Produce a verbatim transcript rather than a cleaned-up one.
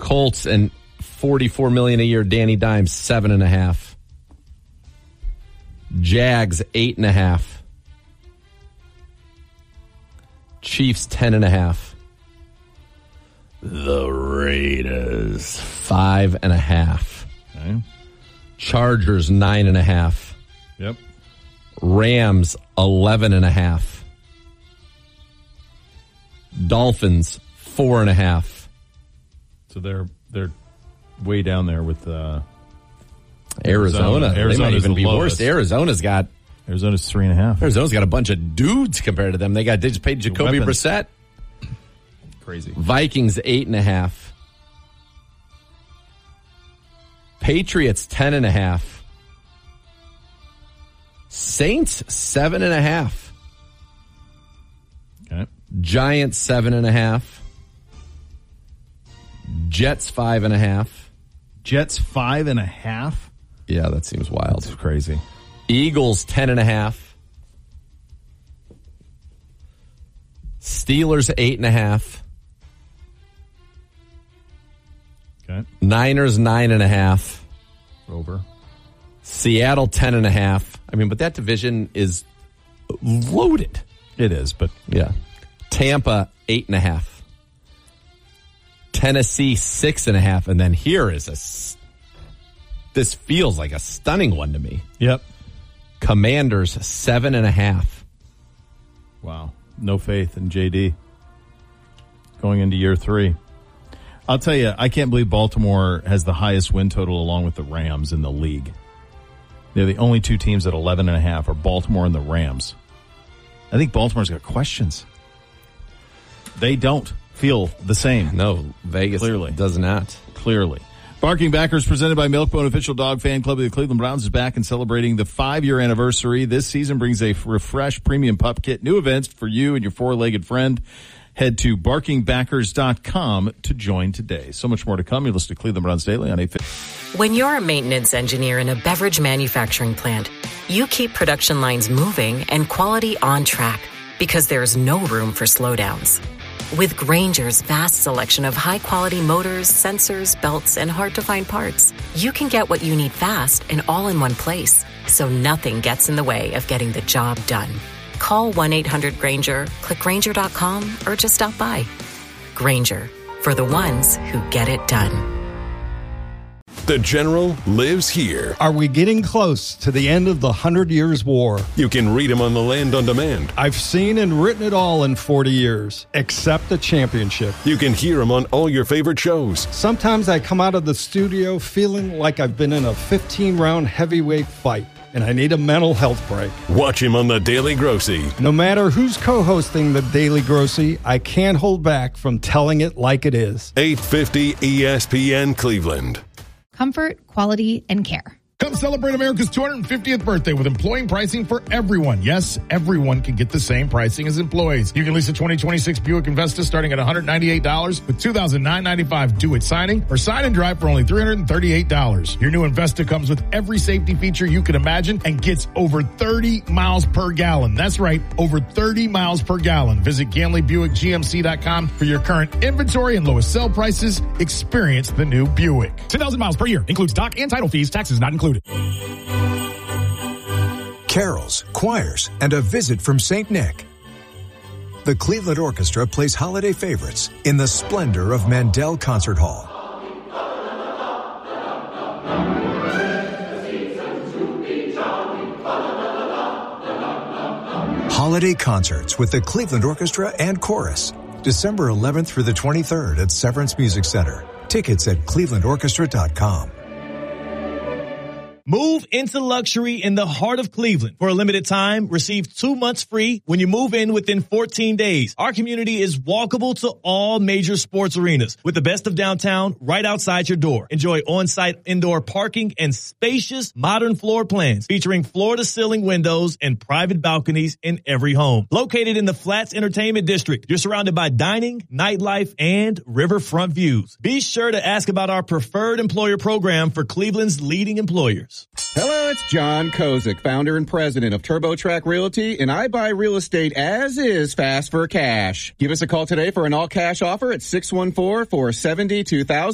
Colts and forty-four million dollars a year. Danny Dimes, seven and a half. Jags, eight and a half. Chiefs, ten and a half. The Raiders, five and a half. Okay. Chargers, nine and a half. Yep. Rams, eleven and a half. Dolphins, four and a half. So they're they're way down there with uh, Arizona. Arizona. They Arizona's might even the be lowest. worse. Arizona's got Arizona's three and a half. Arizona's got a bunch of dudes compared to them. They got they just paid Jacoby Weapons. Brissett. Crazy. Vikings, eight and a half. Patriots, ten and a half. Saints, seven and a half. Okay. Giants, seven and a half. Jets, five and a half. Jets five and a half. Yeah, that seems wild. That's crazy. Eagles, ten and a half. Steelers, eight and a half. Okay. Niners, nine and a half. Over. Seattle, ten and a half. I mean, but that division is loaded. It is, but Yeah. Tampa, eight and a half. Tennessee, six and a half. And then here is a, s- this feels like a stunning one to me. yep. Commanders, seven and a half. Wow. No faith in J D going into year three. I'll tell you, I can't believe Baltimore has the highest win total along with the Rams in the league. They're the only two teams at eleven and a half are Baltimore and the Rams. I think Baltimore's got questions. They don't feel the same. No, Vegas Clearly. does not. Clearly. Barking Backers, presented by Milkbone, official dog fan club of the Cleveland Browns, is back and celebrating the five-year anniversary. This season brings a refreshed premium pup kit, new events for you and your four-legged friend. Head to barking backers dot com to join today. So much more to come. You're listening to Cleveland Browns Daily on eight fifty. When you're a maintenance engineer in a beverage manufacturing plant, you keep production lines moving and quality on track because there's no room for slowdowns. With Grainger's vast selection of high-quality motors, sensors, belts, and hard-to-find parts, you can get what you need fast and all in one place, so nothing gets in the way of getting the job done. Call one eight hundred Grainger, click Grainger dot com, or just stop by. Grainger, for the ones who get it done. The General lives here. Are we getting close to the end of the Hundred Years' War? You can read him on the Land on Demand. I've seen and written it all in forty years, except the championship. You can hear him on all your favorite shows. Sometimes I come out of the studio feeling like I've been in a fifteen-round heavyweight fight, and I need a mental health break. Watch him on the Daily Grossy. No matter who's co-hosting the Daily Grossy, I can't hold back from telling it like it is. eight fifty E S P N Cleveland. Comfort, quality, and care. Come celebrate America's two hundred fiftieth birthday with employee pricing for everyone. Yes, everyone can get the same pricing as employees. You can lease a twenty twenty-six Buick Investa starting at one hundred ninety-eight dollars with two thousand nine hundred ninety-five dollars due at signing, or sign and drive for only three hundred thirty-eight dollars. Your new Investa comes with every safety feature you can imagine and gets over thirty miles per gallon. That's right, over thirty miles per gallon. Visit Ganley Buick G M C dot com for your current inventory and lowest sell prices. Experience the new Buick. ten thousand miles per year. Includes dock and title fees. Taxes not included. Carols, choirs, and a visit from Saint Nick. The Cleveland Orchestra plays holiday favorites in the splendor of Mandel Concert Hall. Holiday concerts with the Cleveland Orchestra and Chorus. December eleventh through the twenty-third at Severance Music Center. Tickets at cleveland orchestra dot com. Move into luxury in the heart of Cleveland. For a limited time, receive two months free when you move in within fourteen days. Our community is walkable to all major sports arenas with the best of downtown right outside your door. Enjoy on-site indoor parking and spacious modern floor plans featuring floor-to-ceiling windows and private balconies in every home. Located in the Flats Entertainment District, you're surrounded by dining, nightlife, and riverfront views. Be sure to ask about our preferred employer program for Cleveland's leading employers. Hello, it's John Kozik, founder and president of TurboTrack Realty, and I buy real estate as is fast for cash. Give us a call today for an all-cash offer at six one four, four seven zero, two thousand.